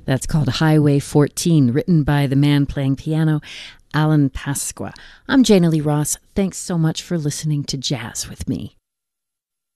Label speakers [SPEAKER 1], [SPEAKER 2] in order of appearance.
[SPEAKER 1] That's called Highway 14, written by the man playing piano, Alan Pasqua. I'm Jana Lee Ross. Thanks so much for listening to Jazz with me.